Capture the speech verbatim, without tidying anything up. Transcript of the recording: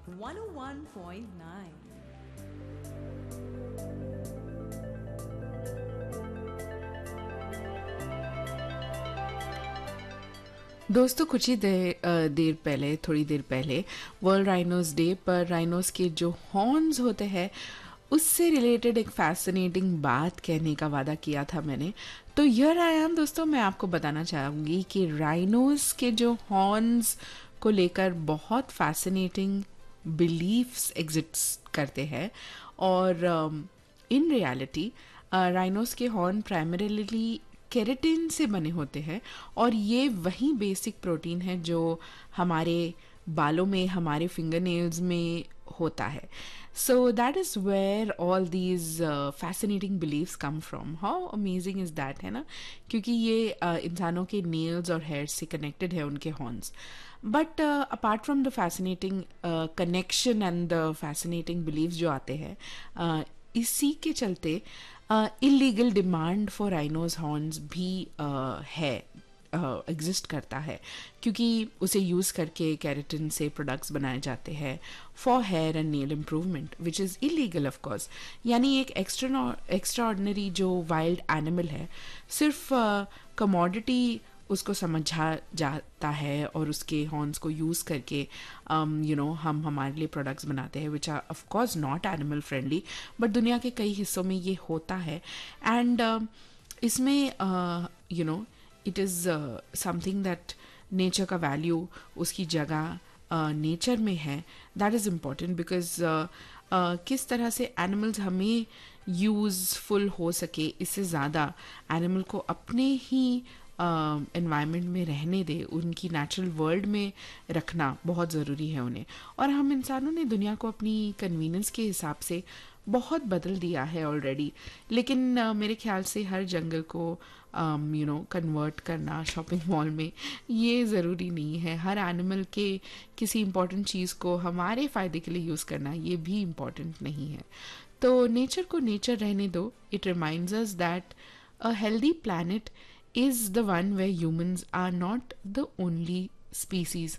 one oh one point nine. दोस्तों कुछ ही देर अ, देर पहले थोड़ी देर पहले वर्ल्ड राइनोस डे पर राइनोस के जो हॉर्न्स होते हैं उससे रिलेटेड एक फैसिनेटिंग बात कहने का वादा किया था मैंने। तो हियर आई एम दोस्तों, मैं आपको बताना चाहूँगी कि राइनोस के जो हॉर्न्स को लेकर बहुत फैसिनेटिंग बिलीफ्स एग्जिस्ट करते हैं और इन रियलिटी राइनोस के हॉर्न प्राइमरीली केराटिन से बने होते हैं और ये वही बेसिक प्रोटीन है जो हमारे बालों में, हमारे फिंगर नेल्स में होता है। So that is where all these fascinating beliefs come from. How amazing is that, है ना? क्योंकि ये uh, इंसानों के नेल्स और हेयर से कनेक्टेड है, उनके horns. But apart from the fascinating connection and the fascinating beliefs जो आते हैं, uh, इसी के चलते illegal demand for rhinos horns भी uh, है, एग्जिस्ट uh, करता है, क्योंकि उसे यूज़ करके केराटिन से प्रोडक्ट्स बनाए जाते हैं for hair and nail improvement, which is illegal of course. यानी एक एक्स्ट्रा एक्स्ट्रा ऑर्डिनरी जो वाइल्ड एनिमल है सिर्फ कमोडिटी uh, उसको समझा जाता है और उसके हॉर्न्स को यूज़ करके यू नो हम हमारे लिए प्रोडक्ट्स बनाते हैं which are of course not animal friendly, but दुनिया के कई हिस्सों में ये होता है। एंड uh, इसमें you know it is something that nature का वैल्यू, उसकी जगह नेचर uh, में है, दैट इज़ इम्पॉर्टेंट बिकॉज किस तरह से एनिमल्स हमें यूज़फुल हो सके, इससे ज़्यादा एनिमल को अपने ही एनवायरनमेंट uh, में रहने दे, उनकी नेचुरल वर्ल्ड में रखना बहुत ज़रूरी है उन्हें। और हम इंसानों ने दुनिया को अपनी कन्वीनियंस के हिसाब से बहुत बदल दिया है ऑलरेडी, लेकिन uh, मेरे ख्याल से हर जंगल को यू नो कन्वर्ट करना शॉपिंग मॉल में ये ज़रूरी नहीं है। हर एनिमल के किसी इम्पोर्टेंट चीज़ को हमारे फ़ायदे के लिए यूज़ करना ये भी इम्पोर्टेंट नहीं है। तो नेचर को नेचर रहने दो। It reminds us that a healthy planet is the one where humans are not the only species